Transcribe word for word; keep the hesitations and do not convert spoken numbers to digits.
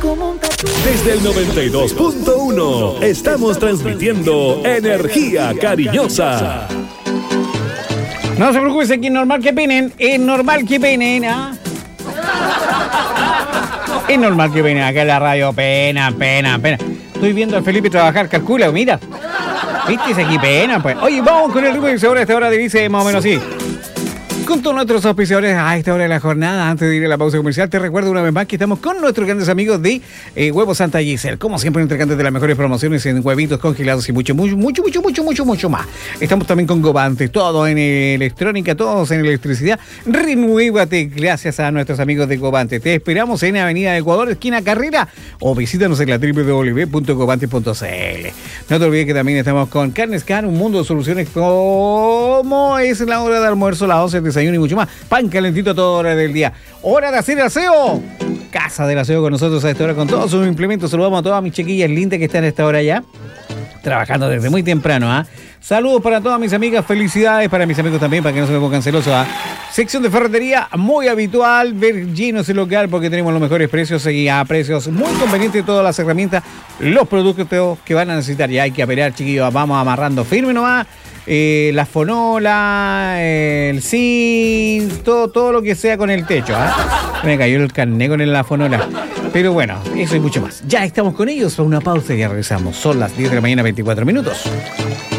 Desde el noventa y dos punto uno estamos transmitiendo Energía Cariñosa. No se preocupen, aquí es normal que penen, es normal que penen, ¿ah? Es normal que penen acá en la radio, pena, pena, pena. Estoy viendo a Felipe trabajar, calcula, mira. ¿Viste? Es aquí pena, pues. Oye, vamos con el ritmo y ahora a esta hora dice más o menos así. Con todos nuestros auspiciadores a esta hora de la jornada, antes de ir a la pausa comercial, te recuerdo una vez más que estamos con nuestros grandes amigos de eh, Huevos Santa Giselle. Como siempre, entregándote las mejores promociones en huevitos congelados y mucho, mucho, mucho, mucho, mucho, mucho, mucho más. Estamos también con Govantes, todo en electrónica, todos en electricidad. Renuévate gracias a nuestros amigos de Govantes. Te esperamos en Avenida Ecuador, esquina Carrera, o visítanos en la doble u doble u doble u punto govantes punto c l. No te olvides que también estamos con Carnes Can, un mundo de soluciones como es la hora de almuerzo, las once de desayuno y mucho más. Pan calentito a toda hora del día. Hora de hacer aseo. Casa del aseo con nosotros a esta hora con todos sus implementos. Saludamos a todas mis chiquillas lindas que están a esta hora ya trabajando desde muy temprano. ¿ah? Saludos para todas mis amigas. Felicidades para mis amigos también, para que no se me pongan celosos. ¿ah? Sección de ferretería muy habitual. Ver lleno ese local porque tenemos los mejores precios y a precios muy convenientes. Todas las herramientas, los productos que van a necesitar. Ya hay que apelar, chiquillos. Vamos amarrando firme nomás. Eh, la fonola, el zinc, todo, todo lo que sea con el techo. ¿eh? Me cayó el carné con la fonola. Pero bueno, eso y mucho más. Ya estamos con ellos para una pausa y ya regresamos. Son las diez de la mañana, veinticuatro minutos.